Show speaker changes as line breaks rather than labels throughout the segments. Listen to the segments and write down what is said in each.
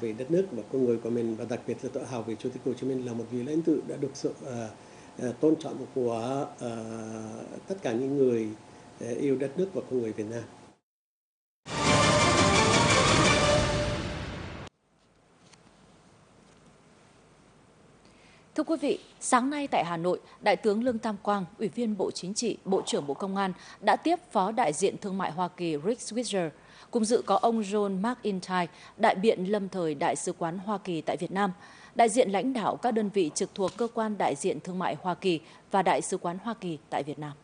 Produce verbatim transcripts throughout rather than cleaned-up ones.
vệ đất nước và con người của mình, và đặc biệt là tự hào về Chủ tịch Hồ Chí Minh là một vị lãnh tụ đã được sự à, à, tôn trọng của à, tất cả những người à, yêu đất nước và con người Việt Nam.
Thưa quý vị, sáng nay tại Hà Nội, Đại tướng Lương Tam Quang, Ủy viên Bộ Chính trị, Bộ trưởng Bộ Công an đã tiếp Phó Đại diện Thương mại Hoa Kỳ Rick Switzer. Cùng dự có ông John McIntyre, đại biện lâm thời Đại sứ quán Hoa Kỳ tại Việt Nam, đại diện lãnh đạo các đơn vị trực thuộc Cơ quan Đại diện Thương mại Hoa Kỳ và Đại sứ quán Hoa Kỳ tại Việt Nam.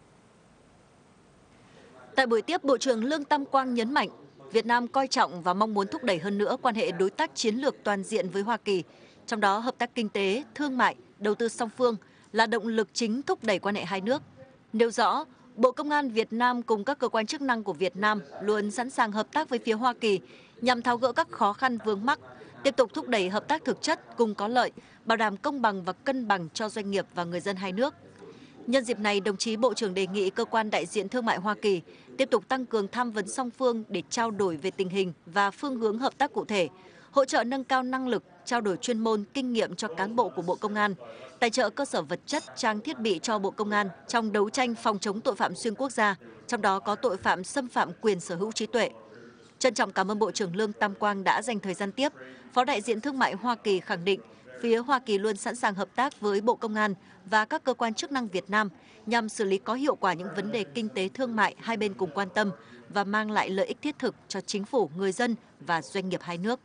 Tại buổi tiếp, Bộ trưởng Lương Tam Quang nhấn mạnh, Việt Nam coi trọng và mong muốn thúc đẩy hơn nữa quan hệ đối tác chiến lược toàn diện với Hoa Kỳ, trong đó hợp tác kinh tế, thương mại, đầu tư song phương là động lực chính thúc đẩy quan hệ hai nước. Nêu rõ, Bộ Công an Việt Nam cùng các cơ quan chức năng của Việt Nam luôn sẵn sàng hợp tác với phía Hoa Kỳ nhằm tháo gỡ các khó khăn vướng mắc, tiếp tục thúc đẩy hợp tác thực chất cùng có lợi, bảo đảm công bằng và cân bằng cho doanh nghiệp và người dân hai nước. Nhân dịp này, đồng chí Bộ trưởng đề nghị Cơ quan Đại diện Thương mại Hoa Kỳ tiếp tục tăng cường tham vấn song phương để trao đổi về tình hình và phương hướng hợp tác cụ thể, hỗ trợ nâng cao năng lực, trao đổi chuyên môn, kinh nghiệm cho cán bộ của Bộ Công an, tài trợ cơ sở vật chất, trang thiết bị cho Bộ Công an trong đấu tranh phòng chống tội phạm xuyên quốc gia, trong đó có tội phạm xâm phạm quyền sở hữu trí tuệ. Trân trọng cảm ơn Bộ trưởng Lương Tam Quang đã dành thời gian tiếp. Phó Đại diện Thương mại Hoa Kỳ khẳng định, phía Hoa Kỳ luôn sẵn sàng hợp tác với Bộ Công an và các cơ quan chức năng Việt Nam nhằm xử lý có hiệu quả những vấn đề kinh tế thương mại hai bên cùng quan tâm và mang lại lợi ích thiết thực cho chính phủ, người dân và doanh nghiệp hai nước.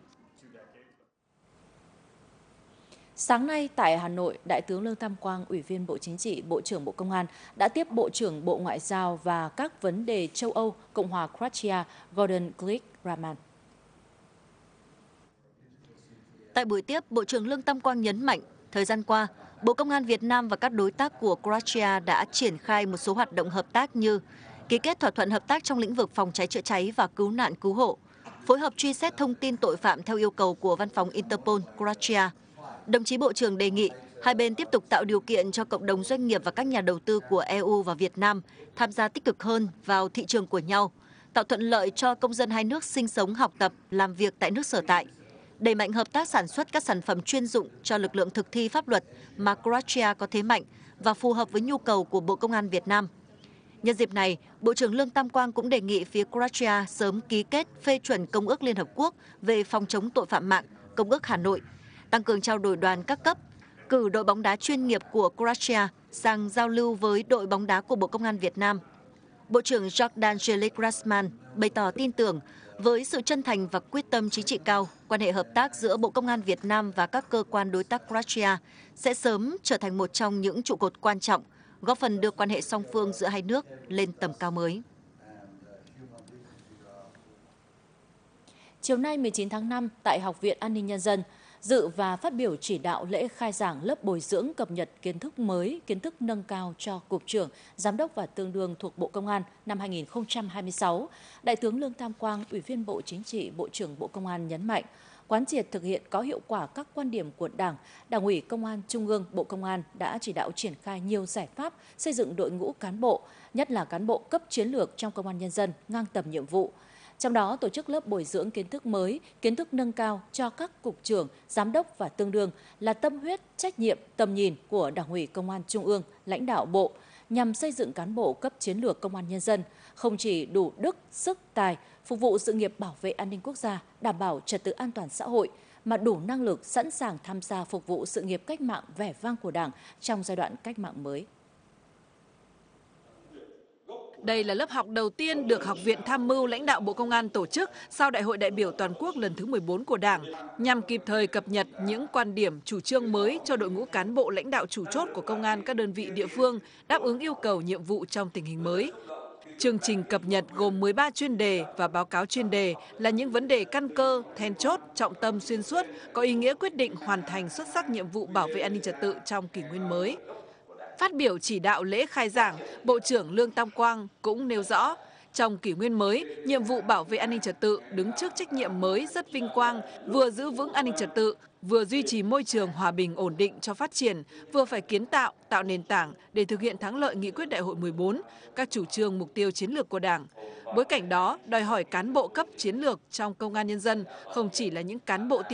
Sáng nay tại Hà Nội, Đại tướng Lương Tam Quang, Ủy viên Bộ Chính trị, Bộ trưởng Bộ Công an đã tiếp Bộ trưởng Bộ Ngoại giao và các vấn đề châu Âu, Cộng hòa Croatia, Gordon Grlic-Radman.
Tại buổi tiếp, Bộ trưởng Lương Tam Quang nhấn mạnh, thời gian qua, Bộ Công an Việt Nam và các đối tác của Croatia đã triển khai một số hoạt động hợp tác như ký kết thỏa thuận hợp tác trong lĩnh vực phòng cháy chữa cháy và cứu nạn cứu hộ, phối hợp truy xét thông tin tội phạm theo yêu cầu của Văn phòng Interpol Croatia. Đồng chí Bộ trưởng đề nghị hai bên tiếp tục tạo điều kiện cho cộng đồng doanh nghiệp và các nhà đầu tư của e u và Việt Nam tham gia tích cực hơn vào thị trường của nhau, tạo thuận lợi cho công dân hai nước sinh sống, học tập, làm việc tại nước sở tại, đẩy mạnh hợp tác sản xuất các sản phẩm chuyên dụng cho lực lượng thực thi pháp luật mà Croatia có thế mạnh và phù hợp với nhu cầu của Bộ Công an Việt Nam. Nhân dịp này, Bộ trưởng Lương Tam Quang cũng đề nghị phía Croatia sớm ký kết phê chuẩn Công ước Liên Hợp Quốc về phòng chống tội phạm mạng, Công ước Hà Nội, tăng cường trao đổi đoàn các cấp, cử đội bóng đá chuyên nghiệp của Croatia sang giao lưu với đội bóng đá của Bộ Công an Việt Nam. Bộ trưởng Jordan Grlic-Radman bày tỏ tin tưởng với sự chân thành và quyết tâm chính trị cao, quan hệ hợp tác giữa Bộ Công an Việt Nam và các cơ quan đối tác Croatia sẽ sớm trở thành một trong những trụ cột quan trọng, góp phần đưa quan hệ song phương giữa hai nước lên tầm cao mới.
Chiều nay mười chín tháng năm, tại Học viện An ninh Nhân dân, dự và phát biểu chỉ đạo lễ khai giảng lớp bồi dưỡng cập nhật kiến thức mới, kiến thức nâng cao cho Cục trưởng, Giám đốc và tương đương thuộc Bộ Công an năm hai nghìn không trăm hai mươi sáu, Đại tướng Lương Tam Quang, Ủy viên Bộ Chính trị, Bộ trưởng Bộ Công an nhấn mạnh, quán triệt thực hiện có hiệu quả các quan điểm của Đảng, Đảng ủy Công an Trung ương, Bộ Công an đã chỉ đạo triển khai nhiều giải pháp xây dựng đội ngũ cán bộ, nhất là cán bộ cấp chiến lược trong Công an Nhân dân ngang tầm nhiệm vụ. Trong đó, tổ chức lớp bồi dưỡng kiến thức mới, kiến thức nâng cao cho các cục trưởng, giám đốc và tương đương là tâm huyết, trách nhiệm, tầm nhìn của Đảng ủy Công an Trung ương, lãnh đạo Bộ, nhằm xây dựng cán bộ cấp chiến lược Công an Nhân dân, không chỉ đủ đức, sức, tài, phục vụ sự nghiệp bảo vệ an ninh quốc gia, đảm bảo trật tự an toàn xã hội, mà đủ năng lực sẵn sàng tham gia phục vụ sự nghiệp cách mạng vẻ vang của Đảng trong giai đoạn cách mạng mới.
Đây là lớp học đầu tiên được Học viện Tham mưu lãnh đạo Bộ Công an tổ chức sau Đại hội đại biểu toàn quốc lần thứ mười bốn của Đảng, nhằm kịp thời cập nhật những quan điểm, chủ trương mới cho đội ngũ cán bộ lãnh đạo chủ chốt của Công an các đơn vị địa phương đáp ứng yêu cầu nhiệm vụ trong tình hình mới. Chương trình cập nhật gồm mười ba chuyên đề và báo cáo chuyên đề là những vấn đề căn cơ, then chốt, trọng tâm xuyên suốt, có ý nghĩa quyết định hoàn thành xuất sắc nhiệm vụ bảo vệ an ninh trật tự trong kỷ nguyên mới. Phát biểu chỉ đạo lễ khai giảng, Bộ trưởng Lương Tam Quang cũng nêu rõ, Trong kỷ nguyên mới, nhiệm vụ bảo vệ an ninh trật tự đứng trước trách nhiệm mới rất vinh quang, vừa giữ vững an ninh trật tự, vừa duy trì môi trường hòa bình ổn định cho phát triển, vừa phải kiến tạo, tạo nền tảng để thực hiện thắng lợi nghị quyết đại hội mười bốn, các chủ trương mục tiêu chiến lược của Đảng. Bối cảnh đó đòi hỏi cán bộ cấp chiến lược trong công an nhân dân không chỉ là những cán bộ